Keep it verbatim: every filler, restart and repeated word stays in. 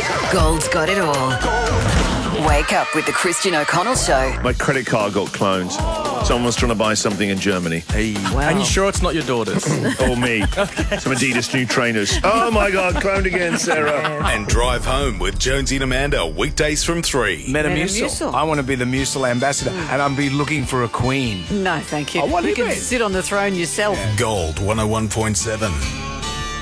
Gold's got it all. Wake up with the Christian O'Connell Show. My credit card got cloned. Someone was trying to buy something in Germany. Hey. Wow. And you sure it's not your daughter's? Or me. Some Adidas new trainers. Oh, my God, cloned again, Sarah. And Drive Home with Jonesy and Amanda, weekdays from three. Metamucil. Metamucil. I want to be the Mucil ambassador, and I'm be looking for a queen. No, thank you. Oh, what do you you can mean? sit on the throne yourself. Gold one oh one point seven.